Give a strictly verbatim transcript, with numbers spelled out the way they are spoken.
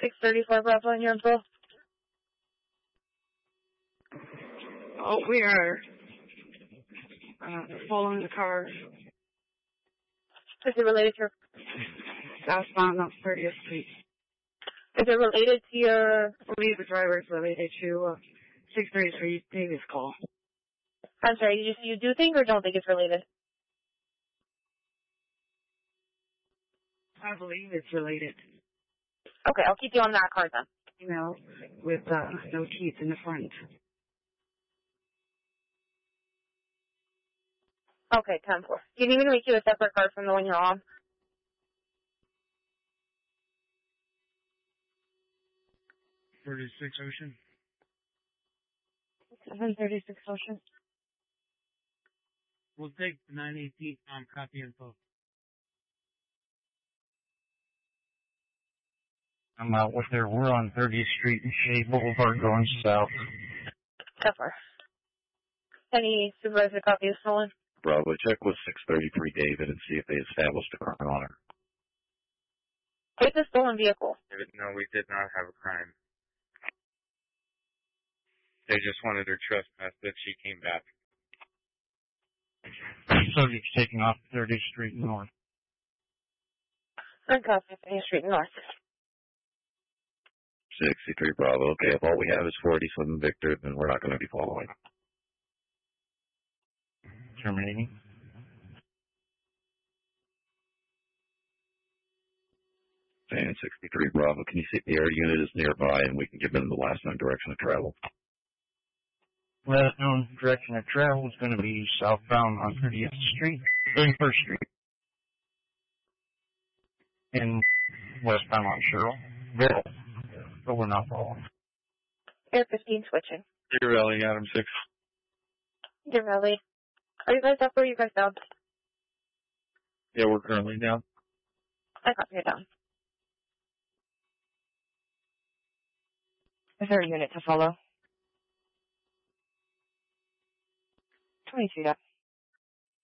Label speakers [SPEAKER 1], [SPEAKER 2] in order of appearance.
[SPEAKER 1] six thirty-four Bravo on your info.
[SPEAKER 2] Oh, we are uh, following the car.
[SPEAKER 1] Is it related to your...
[SPEAKER 2] Southbound on thirtieth Street.
[SPEAKER 1] Is it related to your...
[SPEAKER 2] I believe the driver is related to uh, six thirty-three Davis call.
[SPEAKER 1] I'm sorry, you, you do think or don't think it's related?
[SPEAKER 2] I believe it's related.
[SPEAKER 1] Okay, I'll keep you on that card then.
[SPEAKER 2] You know, with uh, no teeth in the front.
[SPEAKER 1] Okay, ten four. Do you need me to make you a separate card from the one you're on?
[SPEAKER 3] thirty-six Ocean.
[SPEAKER 1] seven thirty-six Ocean.
[SPEAKER 3] We'll take the nine eighteen um, copy info.
[SPEAKER 4] I'm out with her. We're on thirtieth Street and Shea Boulevard going south.
[SPEAKER 1] ten four. Any supervisor copy is stolen?
[SPEAKER 5] Bravo, check with six thirty-three David and see if they established a crime on her.
[SPEAKER 1] It's a stolen vehicle.
[SPEAKER 3] No, we did not have a crime. They just wanted her trespassed if she came back.
[SPEAKER 4] Subject's taking off thirtieth Street north.
[SPEAKER 1] And copy thirtieth Street North.
[SPEAKER 5] sixty-three Bravo. Okay, if all we have is forty-seven Victor, then we're not going to be following.
[SPEAKER 4] Terminating.
[SPEAKER 5] And sixty-three Bravo, can you see if the air unit is nearby and we can give them the last known direction of travel?
[SPEAKER 4] Last known direction of travel is going to be southbound on thirtieth Street, thirty-first Street. And westbound on Cheryl. Barrel. But we're not following.
[SPEAKER 1] Air fifteen switching.
[SPEAKER 3] Deer Valley, Adam six.
[SPEAKER 1] Deer Valley. Are you guys up or are you guys down?
[SPEAKER 3] Yeah, we're currently down.
[SPEAKER 1] I copy it down. Is there a unit to follow? twenty-two, yeah.